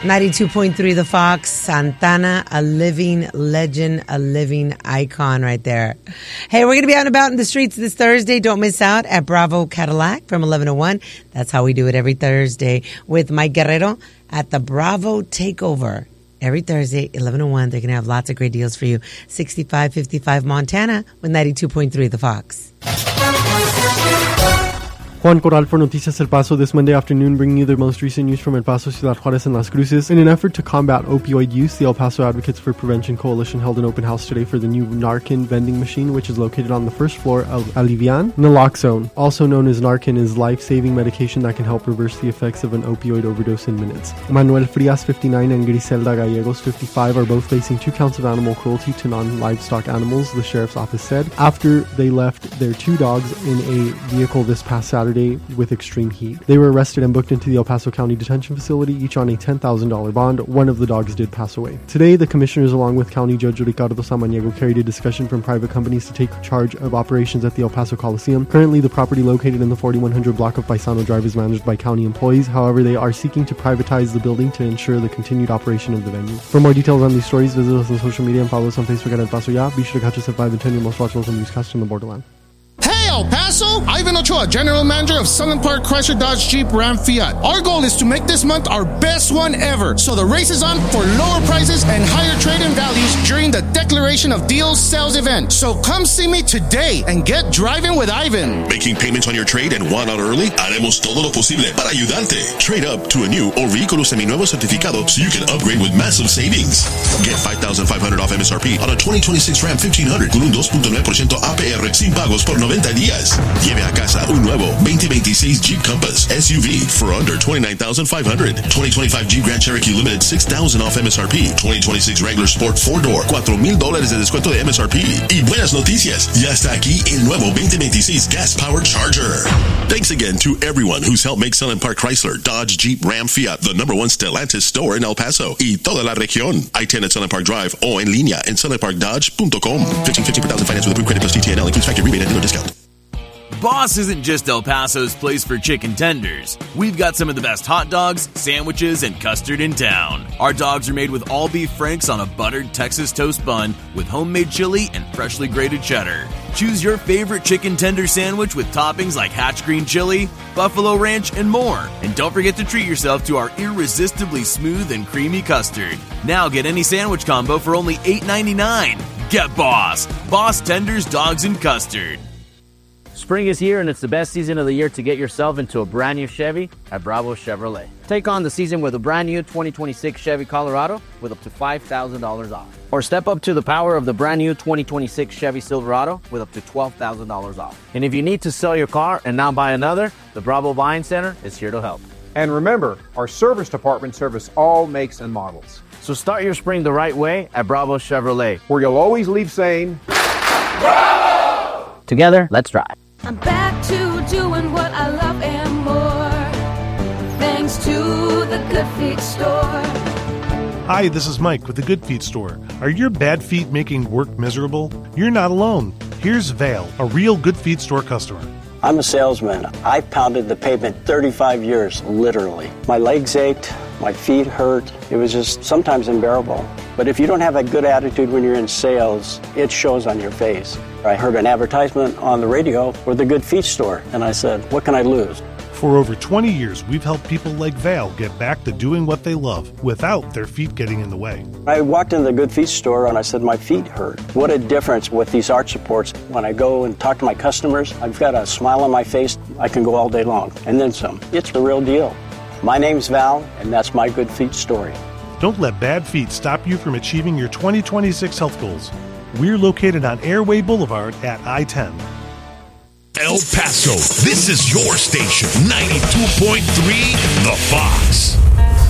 92.3 The Fox, Santana, a living legend, a living icon right there. Hey, we're going to be out and about in the streets this Thursday. Don't miss out at Bravo Cadillac from 11 to 1. That's how we do it every Thursday with Mike Guerrero at the Bravo Takeover. Every Thursday, 11 to 1. They're going to have lots of great deals for you. 6555 Montana with 92.3 The Fox. Juan Corral for Noticias El Paso this Monday afternoon, bringing you the most recent news from El Paso, Ciudad Juarez, and Las Cruces. In an effort to combat opioid use, the El Paso Advocates for Prevention Coalition held an open house today for the new Narcan vending machine, which is located on the first floor of Alivian, Naloxone. Also known as Narcan, is life-saving medication that can help reverse the effects of an opioid overdose in minutes. Manuel Frias, 59, and Griselda Gallegos, 55, are both facing 2 counts of animal cruelty to non-livestock animals, the sheriff's office said, after they left their 2 dogs in a vehicle this past Saturday with extreme heat. They were arrested and booked into the El Paso County Detention Facility, each on a $10,000 bond. One of the dogs did pass away. Today, the commissioners, along with County Judge Ricardo Samaniego, carried a discussion from private companies to take charge of operations at the El Paso Coliseum. Currently, the property located in the 4100 block of Paisano Drive is managed by county employees. However, they are seeking to privatize the building to ensure the continued operation of the venue. For more details on these stories, visit us on social media and follow us on Facebook at El Paso Ya. Be sure to catch us at 5 and 10, your most watched local newscaster in the borderland. Hey, El Paso! Ivan Ochoa, General Manager of Sunland Park Chrysler Dodge Jeep Ram Fiat. Our goal is to make this month our best one ever. So the race is on for lower prices and higher trade-in values during the Declaration of Deals sales event. So come see me today and get driving with Ivan. Making payments on your trade and want out early? Haremos todo lo posible para ayudarte. Trade up to a new or vehículo seminuevo certificado so you can upgrade with massive savings. Get $5,500 off MSRP on a 2026 Ram 1500 con un 2.9% APR sin pagos por 90 días. Lleve a casa un nuevo 2026 Jeep Compass SUV for under $29,500. 2025 Jeep Grand Cherokee Limited $6,000 off MSRP. 2026 Wrangler Sport 4-door $4,000 de descuento de MSRP. Y buenas noticias, ya está aquí el nuevo 2026 Gas Powered Charger. Thanks again to everyone who's helped make Sunland Park Chrysler, Dodge, Jeep, Ram, Fiat the #1 Stellantis store in El Paso y toda la región. I-10 at Sunland Park Drive o en línea en sunlandparkdodge.com. 1550 per thousand finance with approved credit plus TTNL includes factory rebate and dealer discount. Boss isn't just El Paso's place for chicken tenders. We've got some of the best hot dogs, sandwiches, and custard in town. Our dogs are made with all beef franks on a buttered Texas toast bun with homemade chili and freshly grated cheddar. Choose your favorite chicken tender sandwich with toppings like Hatch green chili, buffalo ranch, and more. And don't forget to treat yourself to our irresistibly smooth and creamy custard. Now get any sandwich combo for only $8.99. Get Boss. Boss Tenders, Dogs, and Custard. Spring is here, and it's the best season of the year to get yourself into a brand new Chevy at Bravo Chevrolet. Take on the season with a brand new 2026 Chevy Colorado with up to $5,000 off. Or step up to the power of the brand new 2026 Chevy Silverado with up to $12,000 off. And if you need to sell your car and now buy another, the Bravo Buying Center is here to help. And remember, our service department service all makes and models. So start your spring the right way at Bravo Chevrolet, where you'll always leave saying, Bravo! Together, let's drive. I'm back to doing what I love and more, thanks to the Good Feet store. Hi, this is Mike with the Good Feet store. Are your bad feet making work miserable? You're not alone. Here's Vale, a real Good Feet store customer. I'm a salesman. I pounded the pavement 35 years, literally. My legs ached, my feet hurt. It was just sometimes unbearable. But if you don't have a good attitude when you're in sales, it shows on your face. I heard an advertisement on the radio for the Good Feet store, and I said, what can I lose? For over 20 years, we've helped people like Val get back to doing what they love without their feet getting in the way. I walked in the Good Feet store and I said, my feet hurt. What a difference with these arch supports. When I go and talk to my customers, I've got a smile on my face. I can go all day long, and then some. It's the real deal. My name's Val, and that's my Good Feet story. Don't let bad feet stop you from achieving your 2026 health goals. We're located on Airway Boulevard at I-10. El Paso, this is your station, 92.3 The Fox.